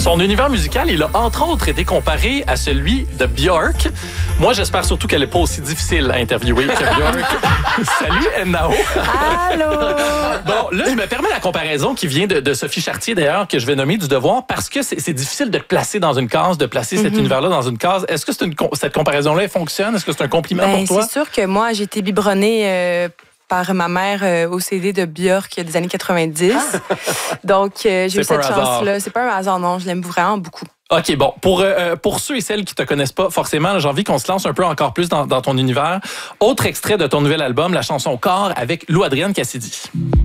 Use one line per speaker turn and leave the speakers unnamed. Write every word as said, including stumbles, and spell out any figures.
Son univers musical, il a entre autres été comparé à celui de Björk. Moi, j'espère surtout qu'elle n'est pas aussi difficile à interviewer que Björk. Salut, Nao.
Allô.
Bon, là, je me permets la comparaison qui vient de, de Sophie Chartier, d'ailleurs, que je vais nommer du Devoir, parce que c'est, c'est difficile de te placer dans une case, de placer mm-hmm. cet univers-là dans une case. Est-ce que c'est une, cette comparaison-là elle fonctionne? Est-ce que c'est un compliment
ben,
pour toi?
C'est sûr que moi, j'ai été biberonnée euh, par ma mère euh, au C D de Björk des années quatre-vingt-dix. Ah. Donc, euh, j'ai c'est eu cette chance-là. C'est pas un hasard, non. Je l'aime vraiment beaucoup.
OK, bon. Pour, euh, pour ceux et celles qui te connaissent pas forcément, j'ai envie qu'on se lance un peu encore plus dans, dans ton univers. Autre extrait de ton nouvel album, la chanson Corps avec Lou Adrienne Cassidy.